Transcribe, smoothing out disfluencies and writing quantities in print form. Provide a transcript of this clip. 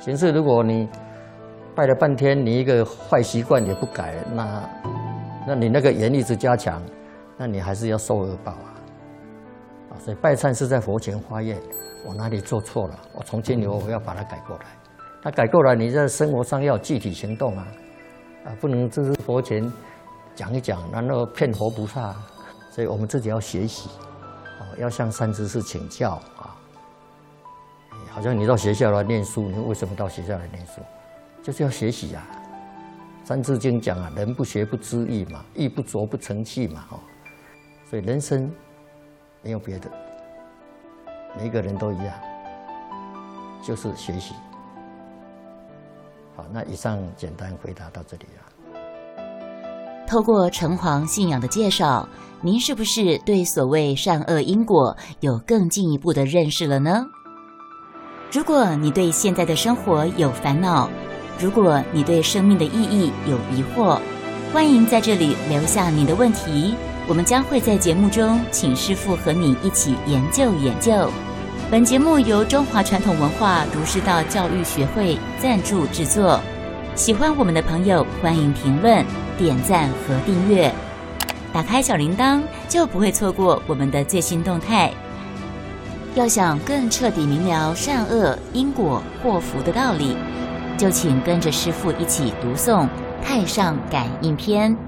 前世如果你拜了半天，你一个坏习惯也不改，那你那个缘一直加强，那你还是要受恶报啊！所以拜忏是在佛前发愿，我哪里做错了，我从今以后我要把它改过来。那改过来，你在生活上要有具体行动啊，不能只是佛前讲一讲，然后骗活菩萨。所以我们自己要学习，要向善知识请教啊。好像你到学校来念书，你为什么到学校来念书？就是要学习啊。《三字经》讲啊，人不学不知义嘛，义不琢不成器嘛，所以人生没有别的，每一个人都一样，就是学习。好，那以上简单回答到这里了。 透过城隍信仰的介绍，您是不是对所谓善恶因果有更进一步的认识了呢？如果你对现在的生活有烦恼，如果你对生命的意义有疑惑，欢迎在这里留下你的问题，我们将会在节目中请师父和你一起研究研究。本节目由中华传统文化儒释道教育学会赞助制作。喜欢我们的朋友，欢迎评论、点赞和订阅，打开小铃铛就不会错过我们的最新动态。要想更彻底明了善恶因果祸福的道理，就请跟着师父一起读诵《太上感应篇》。